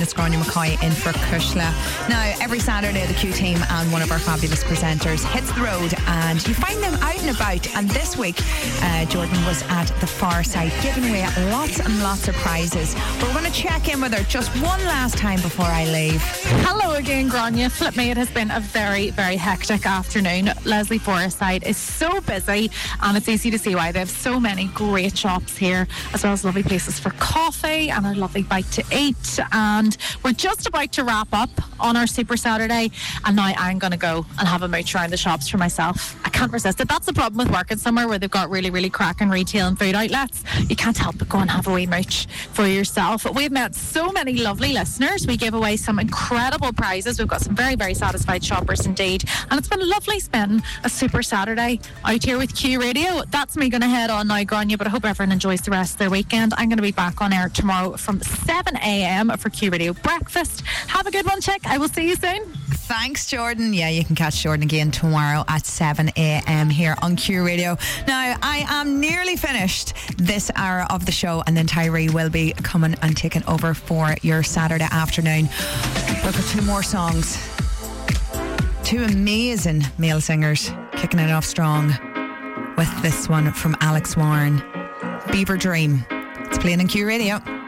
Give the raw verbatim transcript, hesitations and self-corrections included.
It's Grania McCoy in for Kushla. Now, every Saturday, the Q team and one of our fabulous presenters hits the road and you find them out and about. And this week, uh, Jordan was at the far side giving away lots and lots of prizes. We're going to check in with her just one last time before I leave. Hello again, Grania. Flip me, it has been a very, very hectic afternoon. Leslie Forestside is so busy and it's easy to see why. They have so many great shops here, as well as lovely places for coffee and a lovely bite to eat. And we're just about to wrap up on our Super Saturday, and now I'm going to go and have a mooch around the shops for myself. I can't resist it. That's the problem with working somewhere where they've got really, really cracking retail and food outlets. You can't help but go and have a wee mooch for yourself. We've met so many lovely listeners. We gave away some incredible prizes. We've got some very, very satisfied shoppers indeed. And it's been lovely spending a Super Saturday out here with Q Radio. That's me going to head on now, Grania, but I hope everyone enjoys the rest of their weekend. I'm going to be back on air tomorrow from seven a.m. for Q Radio Breakfast. Have a good one, chick. I will see you soon. Thanks, Jordan. Yeah, you can catch Jordan again tomorrow at seven a.m. here on Q Radio. Now, I am nearly finished this hour of the show, and then Tyree will be coming and taking over for your Saturday afternoon. We've got two more songs. Two amazing male singers kicking it off strong with this one from Alex Warren, Beaver Dream. It's playing on Q Radio.